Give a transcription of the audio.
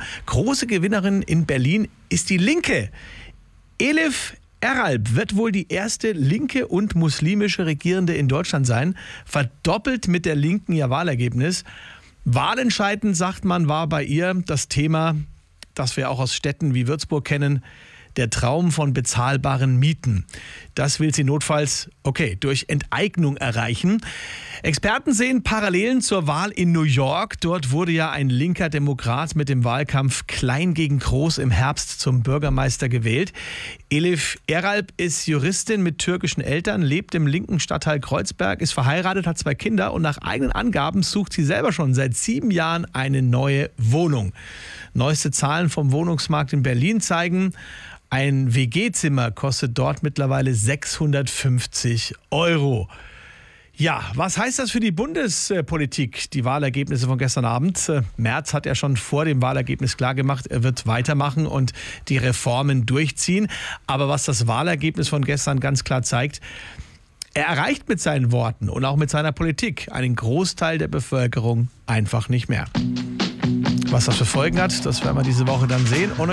Große Gewinnerin in Berlin ist die Linke. Elif Eralp wird wohl die erste linke und muslimische Regierende in Deutschland sein. Verdoppelt mit der Linken ihr Wahlergebnis. Wahlentscheidend, sagt man, war bei ihr das Thema, das wir auch aus Städten wie Würzburg kennen, der Traum von bezahlbaren Mieten. Das will sie notfalls, durch Enteignung erreichen. Experten sehen Parallelen zur Wahl in New York. Dort wurde ja ein linker Demokrat mit dem Wahlkampf Klein gegen Groß im Herbst zum Bürgermeister gewählt. Elif Eralp ist Juristin mit türkischen Eltern, lebt im linken Stadtteil Kreuzberg, ist verheiratet, hat 2 Kinder und nach eigenen Angaben sucht sie selber schon seit 7 Jahren eine neue Wohnung. Neueste Zahlen vom Wohnungsmarkt in Berlin zeigen, ein WG-Zimmer kostet dort mittlerweile 650 €. Ja, was heißt das für die Bundespolitik, die Wahlergebnisse von gestern Abend? Merz hat ja schon vor dem Wahlergebnis klargemacht, er wird weitermachen und die Reformen durchziehen. Aber was das Wahlergebnis von gestern ganz klar zeigt, er erreicht mit seinen Worten und auch mit seiner Politik einen Großteil der Bevölkerung einfach nicht mehr. Was das für Folgen hat, das werden wir diese Woche dann sehen. Und